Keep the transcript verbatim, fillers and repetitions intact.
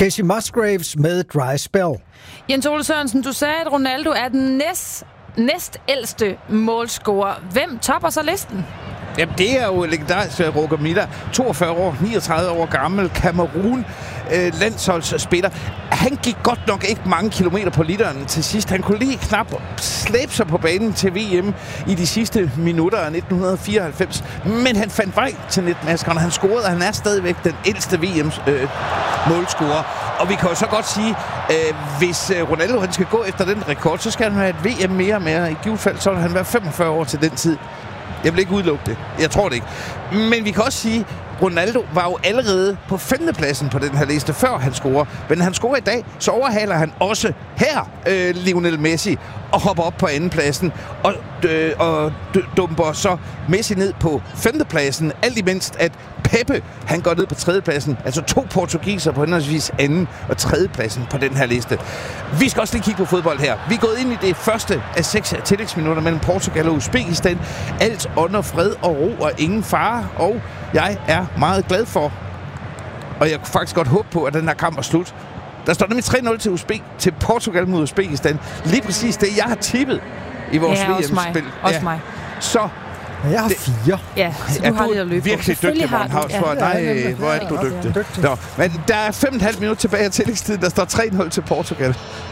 Casey Musgraves med Dry Spell. Jens Ole Sørensen, du sagde, at Ronaldo er den næst, næst ældste målscorer. Hvem topper så listen? Jamen, det er jo legendarisk Roger Milla, toogfyrre år, niogtredive år gammel, Cameroon øh, landsholdsspiller. Han gik godt nok ikke mange kilometer på literen til sidst. Han kunne lige knap slæbe sig på banen til V M i de sidste minutter af nitten fireoghalvfems. Men han fandt vej til netmaskerne. Han scorede, og han er stadigvæk den ældste V M-målscorer. Og vi kan jo så godt sige, øh, hvis Ronaldo han skal gå efter den rekord, så skal han have et V M mere med. I givet fald så vil han være femogfyrre år til den tid. Jeg vil ikke udelukke det. Jeg tror det ikke. Men vi kan også sige, Ronaldo var jo allerede på femtepladsen på den her liste, før han scorer. Men han scorer i dag, så overhaler han også her øh, Lionel Messi og hopper op på andenpladsen og, øh, og dumper så Messi ned på femtepladsen. Alt imens at Pepe, han går ned på tredjepladsen. Altså to portugiser på henholdsvis anden og tredjepladsen på den her liste. Vi skal også lige kigge på fodbold her. Vi er gået ind i det første af seks tillægsminutter mellem Portugal og Uzbekistan. Alt under fred og ro og ingen fare. Og jeg er meget glad for, og jeg kunne faktisk godt håbe på, at den her kamp er slut. Der står nemlig tre nul til, Uzbek, til Portugal mod Uzbekistan. Lige præcis det, jeg har tippet i vores ja, V M-spil. Også mig. Også ja. mig. Så jeg har fire. Ja, så du ja, har du lidt at løbe virkelig dygtig, Bornhavns, for dig. Hvor er du dygtig. Nå, men der er fem og et halvt minut tilbage af tillægstiden. Der står tre nul til Portugal.